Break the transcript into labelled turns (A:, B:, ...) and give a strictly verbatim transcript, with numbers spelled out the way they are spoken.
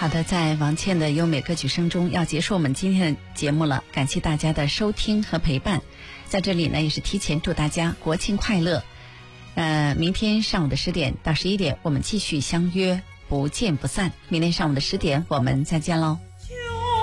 A: 好的，在王倩的优美歌曲声中要结束我们今天的节目了，感谢大家的收听和陪伴。在这里呢，也是提前祝大家国庆快乐。呃，明天上午的十点到十一点，我们继续相约，不见不散。明天上午的十点，我们再见喽。